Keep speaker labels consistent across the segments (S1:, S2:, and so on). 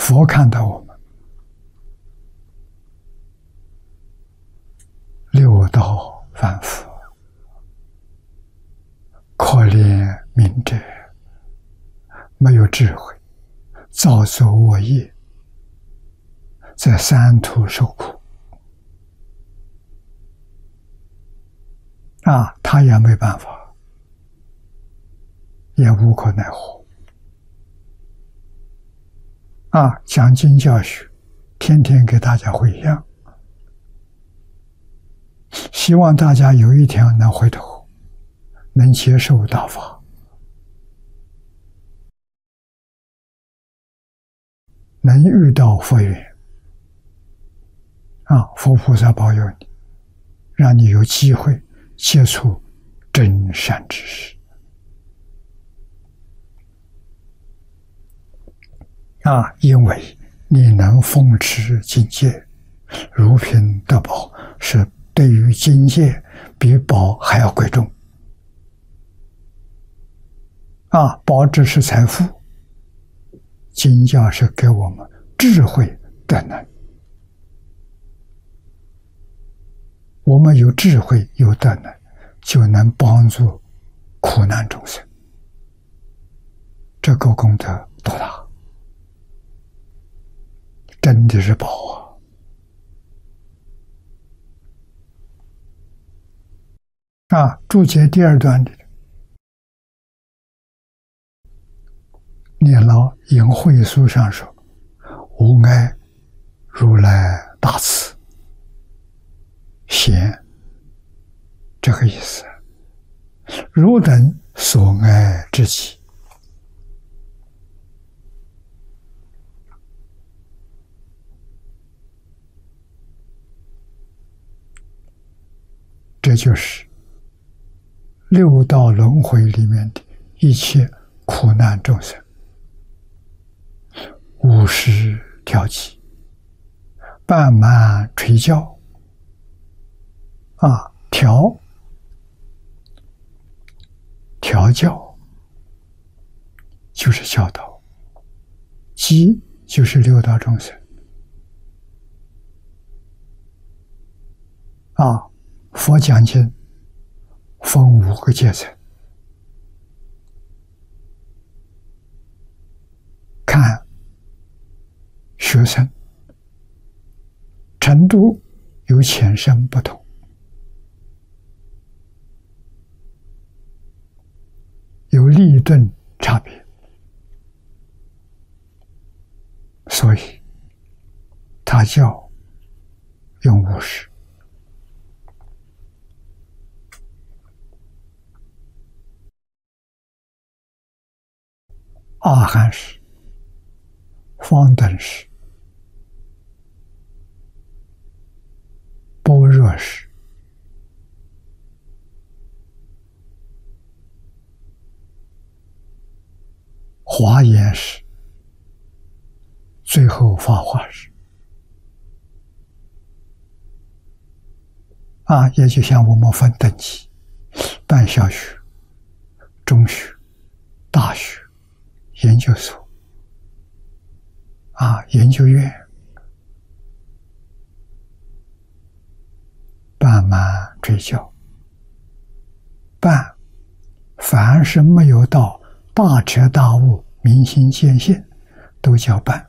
S1: 佛看到我们六道凡夫，可怜悯者，没有智慧，造作恶业，在三途受苦。他也没办法，也无可奈何。讲经教学，天天给大家回向，希望大家有一天能回头，能接受大法，能遇到佛缘。佛菩萨保佑你，让你有机会接触真善知识。因为你能奉持境界，如品得宝，是对于境界比宝还要贵重。宝只是财富，经教是给我们智慧的能。我们有智慧有德能，就能帮助苦难众生，这个功德多大，真的是宝注解第二段里，念老引会书上说：无碍如来大慈贤，这个意思。汝等所爱之己，这就是六道轮回里面的一切苦难众生50调剂，半满垂教。调教就是教导，机就是六道众生。佛讲经分5个阶层，看学生程度有浅深不同，有立顿差别，所以他教用50。阿含识、方等识、般若识、华严识，最后法华识。也就像我们分等级，办小学、中学、大学、研究所，研究院，办满追教。办，凡是没有到大彻大悟、明心见性，都叫办。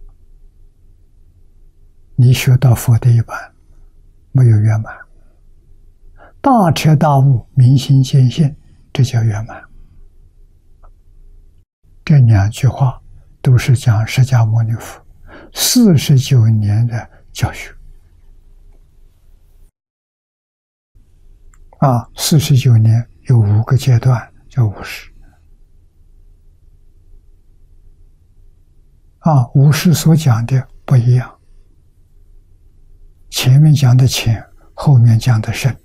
S1: 你学到佛的一半，没有圆满。大彻大悟、明心见性，这叫圆满。这2句话都是讲释迦牟尼佛49年的教学。49年有5个阶段，叫50。50所讲的不一样，前面讲的浅，后面讲的深。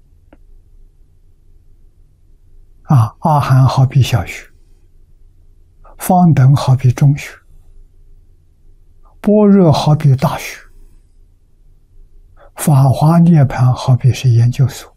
S1: 阿含好比小学，方等好比中学，般若好比大学，法华涅槃好比是研究所。